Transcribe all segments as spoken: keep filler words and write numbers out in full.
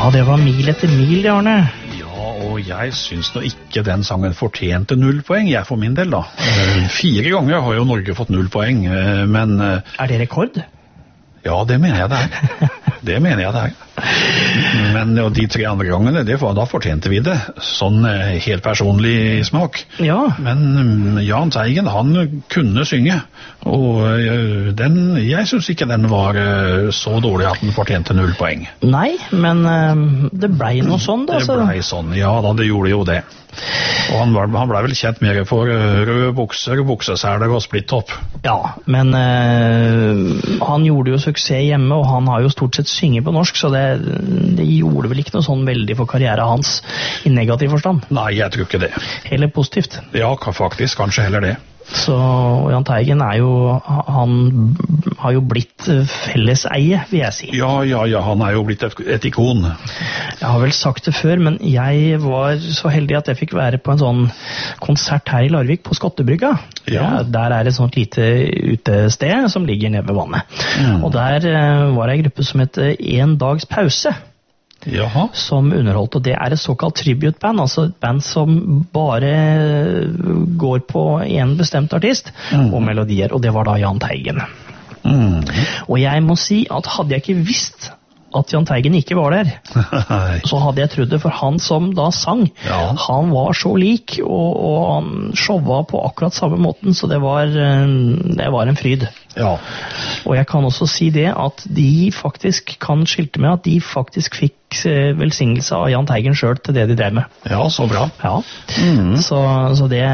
Ja, det var Mil etter mil, det, Arne. Ja, og jeg synes nå ikke den sangen fortjente null poeng, jeg for min del da. Eh, Fire ganger har jo Norge fått null poeng, eh, men... eh, Er det rekord? Ja, det mener jeg det er. Det mener jeg det er. Men jo, de tre andre gangene, det var, da fortjente vi det. Sånn eh, helt personlig smak. Ja. Men mm, Jahn Teigen, han kunne synge. Og eh, den, jeg synes ikke den var eh, så dårlig at den fortjente null poeng. Nei, men eh, det ble noe sånn da. Det så- ble sånn, ja da, det gjorde jo det. Og han, var, han ble vel kjent mer for eh, røde bukser, bukseseler og splitt-topp. Ja, men eh, han gjorde jo suksess hjemme, og han har jo stort sett synget på norsk, så det, det gjorde vel ikke noe sånn veldig for karrieren hans i negativ forstand. Nei, jeg tror ikke det. Heller positivt. Ja, ka- faktisk, kanskje heller det. Så Jahn Teigen er jo, han har jo blitt felleseie, vil jeg si. Ja, ja, ja, han er jo blitt et, et ikon. Jeg har vel sagt det før, men jeg var så heldig at jeg fikk være på en sånn konsert her i Larvik på Skottebrygga. Ja. Der er et sånt lite utested som ligger nede ved vannet. Mm. Og der eh, var det en gruppe som het En dags pause, Jaha. som underholdt, og det er et såkalt tribute-band, altså et band som bare går på en bestemt artist Mm. og melodier, og det var da Jahn Teigen. Mm. Og jeg må si at hadde jeg ikke visst at Jahn Teigen ikke var der, så hadde jeg trodd det, for han som da sang, Ja. han var så lik, og, og han showa på akkurat samme måten, så det var, eh, det var en fryd. Ja. Og jeg kan også si det at de faktisk kan skilte med at de faktisk fikk eh, velsignelse av Jahn Teigen selv til det de drev med. Ja, så bra. Ja, Mm. så, så det,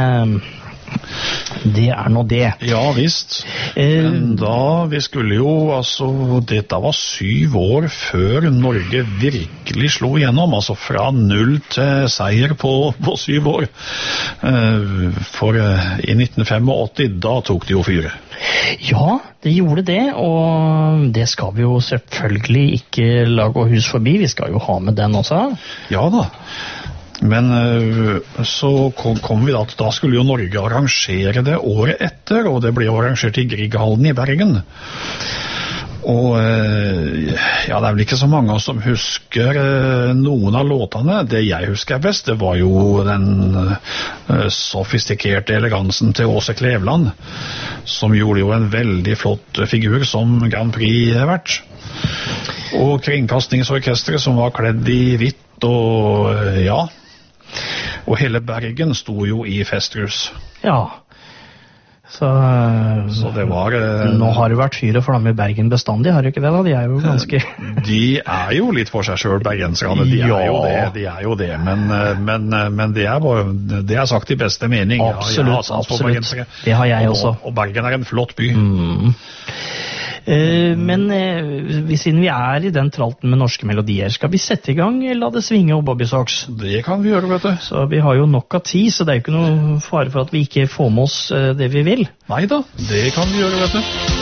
det er nå det. Ja, visst. Eh, Men da, vi skulle jo, altså, dette var syv år før Norge virkelig slo igjennom, altså fra null til seier på, på syv år. Eh, For eh, i nitten åttifem, da tok det jo fyre. Ja, det gjorde det, og det skal vi jo selvfølgelig ikke lage hus forbi. Vi skal jo ha med den også. Ja da. Men eh, så kom, kom vi da til, da skulle jo Norge arrangere det året etter, og det ble jo arrangert i Grieghallen i Bergen. Og eh, ja, det er vel ikke så mange som husker eh, noen av låtene. Det jeg husker best, det var jo den eh, sofistikerte elegansen til Åse Kleveland, som gjorde jo en veldig flott figur som Grand Prix-vert. Og Kringkastingsorkestret som var kledd i hvitt, og eh, ja, og hele Bergen sto jo i festrus. Ja, så, Så det var eh, nå har det vært fyr og flamme i Bergen bestandig, har det ikke det da? De er jo ganske... De er jo litt for seg selv, bergenserne. De er jo det, de er jo det. Men, eh, men, eh, men det, er bare, det er sagt i beste mening. Ja, jeg Absolutt, har sans for absolutt. bergensere. Det har jeg Og- også. Og Bergen er en flott by. Mm. Eh, men eh, vi- siden vi er i den tralten med norske melodier, skal vi sette i gang La det svinge og Bobby Socks? Det kan vi gjøre, vet du. Så vi har jo nok av tid, så det er jo ikke noe fare for at vi ikke får med oss eh, det vi vil. Neida, det kan vi gjøre, vet du.